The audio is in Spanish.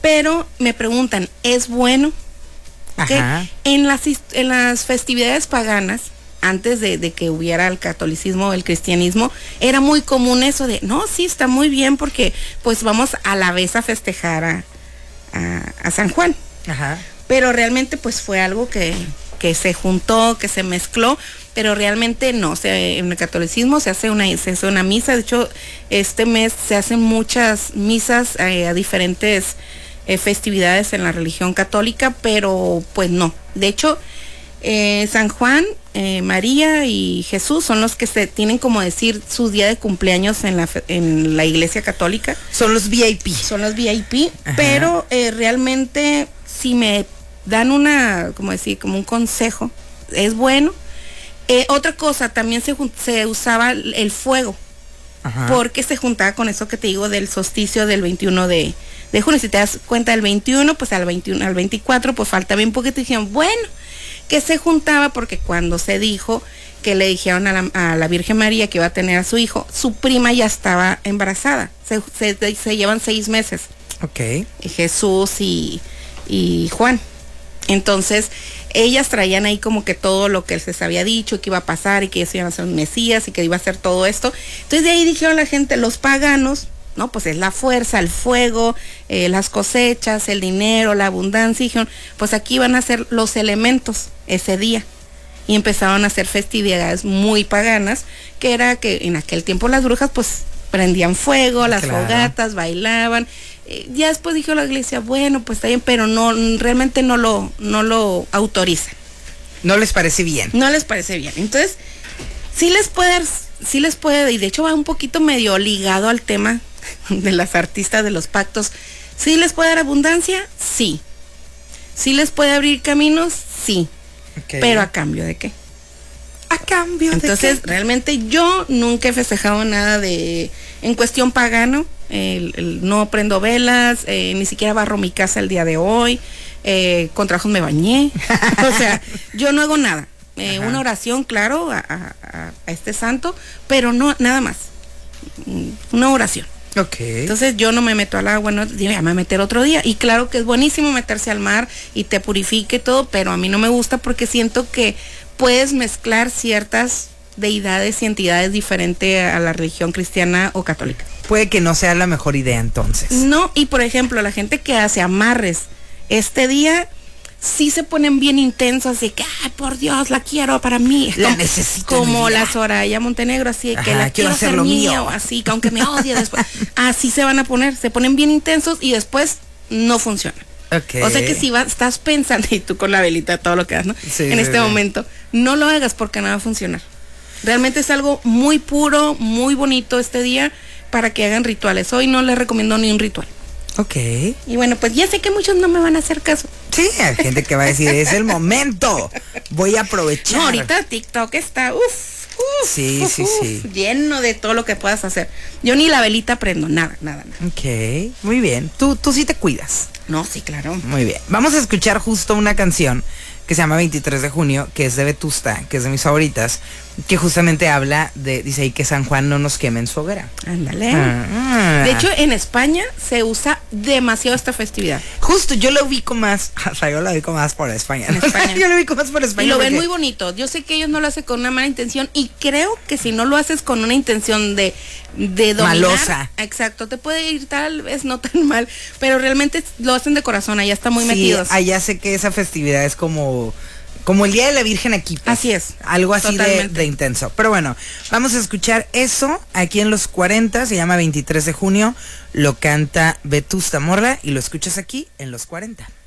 Pero me preguntan, ¿es bueno? ¿Okay? En las festividades paganas, antes de que hubiera el catolicismo o el cristianismo, era muy común eso de, no, sí, está muy bien porque pues vamos a la vez a festejar a San Juan. Ajá. Pero realmente pues fue algo que se juntó, que se mezcló, pero realmente no, en el catolicismo se hace una misa. De hecho, este mes se hacen muchas misas a diferentes festividades en la religión católica, pero pues no. De hecho, San Juan, María y Jesús son los que se tienen como decir su día de cumpleaños en la iglesia católica. Son los VIP. Son los VIP, pero realmente si me dan como un consejo, es bueno. Otra cosa, también se usaba el fuego, porque se juntaba con eso que te digo del solsticio del 21 de junio. Si te das cuenta, del 21, pues al 24, pues falta bien poquito. Y dijeron, bueno, que se juntaba porque cuando se dijo que le dijeron a la Virgen María que iba a tener a su hijo, su prima ya estaba embarazada. Se llevan 6 meses. Ok. Jesús y Juan. Entonces, ellas traían ahí como que todo lo que les había dicho, que iba a pasar y que ellos iban a ser un Mesías y que iba a hacer todo esto. Entonces, de ahí dijeron la gente, los paganos, no, pues es la fuerza, el fuego, las cosechas, el dinero, la abundancia. Y dijeron, pues aquí van a ser los elementos ese día. Y empezaron a hacer festividades muy paganas, que era que en aquel tiempo las brujas pues prendían fuego, las fogatas, bailaban. Ya después dijo la iglesia, bueno, pues está bien, pero no, realmente no lo autorizan. No les parece bien. No les parece bien. Entonces, sí les puede, y de hecho va un poquito medio ligado al tema de las artistas de los pactos. ¿Sí les puede dar abundancia? Sí. ¿Sí les puede abrir caminos? Sí. Okay. Pero ¿a cambio de qué? ¿A cambio de qué? Entonces, realmente yo nunca he festejado nada en cuestión pagano. No prendo velas, ni siquiera barro mi casa el día de hoy, con trabajos me bañé. O sea, yo no hago nada. Una oración, claro, a este santo, pero no, nada más. Una oración. Okay. Entonces yo no me meto al agua, no, digo, ya me voy a meter otro día. Y claro que es buenísimo meterse al mar y te purifique todo, pero a mí no me gusta porque siento que puedes mezclar ciertas deidades y entidades diferentes a la religión cristiana o católica. Puede que no sea la mejor idea entonces. No, y por ejemplo, la gente que hace amarres este día, sí se ponen bien intensos, así que, ay, por Dios, la quiero para mí. La necesito. Como la Soraya Montenegro, así que la quiero hacer mío, así que aunque me odie después. Así se van a poner, se ponen bien intensos y después no funciona. Okay. O sea que si estás pensando, y tú con la velita, todo lo que das, ¿no? Sí, en este momento, no lo hagas porque no va a funcionar. Realmente es algo muy puro, muy bonito este día para que hagan rituales. Hoy no les recomiendo ni un ritual. Ok. Y bueno, pues ya sé que muchos no me van a hacer caso. Sí, hay gente que va a decir, es el momento, voy a aprovechar. No, ahorita TikTok está, sí, lleno de todo lo que puedas hacer. Yo ni la velita prendo, nada. Ok, muy bien. Tú sí te cuidas. No, sí, claro. Muy bien. Vamos a escuchar justo una canción que se llama 23 de junio, que es de Vetusta, que es de mis favoritas, que justamente habla dice ahí que San Juan no nos queme en su hoguera. Ándale. De hecho, en España se usa demasiado esta festividad. Justo, yo lo ubico más, o sea, yo lo ubico más por España. ¿No? Yo lo ubico más por España. Y lo ven muy bonito. Yo sé que ellos no lo hacen con una mala intención y creo que si no lo haces con una intención de dominar, malosa. Exacto, te puede ir tal vez no tan mal, pero realmente lo hacen de corazón, allá está muy metidos. Allá sé que esa festividad es como el Día de la Virgen aquí. Pues, así es. Algo así de intenso. Pero bueno, vamos a escuchar eso aquí en los 40, se llama 23 de junio, lo canta Vetusta Morla y lo escuchas aquí en los 40.